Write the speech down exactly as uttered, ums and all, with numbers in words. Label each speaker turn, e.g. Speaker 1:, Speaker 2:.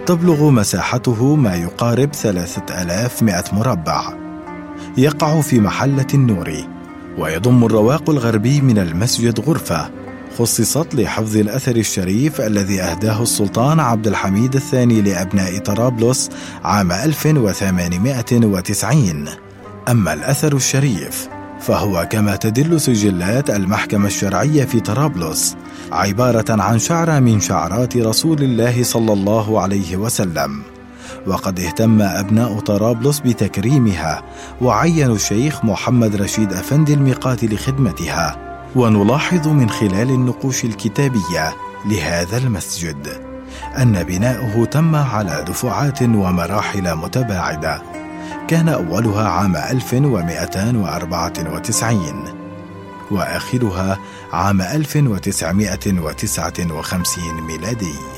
Speaker 1: تبلغ مساحته ما يقارب ثلاثة آلاف ومئة مربع. يقع في محلة النوري، ويضم الرواق الغربي من المسجد غرفة خصصت لحفظ الأثر الشريف الذي أهداه السلطان عبد الحميد الثاني لأبناء طرابلس عام ألف وثمانمائة وتسعين. أما الأثر الشريف فهو كما تدل سجلات المحكمة الشرعية في طرابلس عبارة عن شعرة من شعرات رسول الله صلى الله عليه وسلم، وقد اهتم أبناء طرابلس بتكريمها وعينوا الشيخ محمد رشيد أفندي الميقات لخدمتها. ونلاحظ من خلال النقوش الكتابية لهذا المسجد أن بناؤه تم على دفعات ومراحل متباعدة، كان أولها عام ألف ومئتين وأربعة وتسعين وآخرها عام ألف وتسعمائة وتسعة وخمسين ميلادي.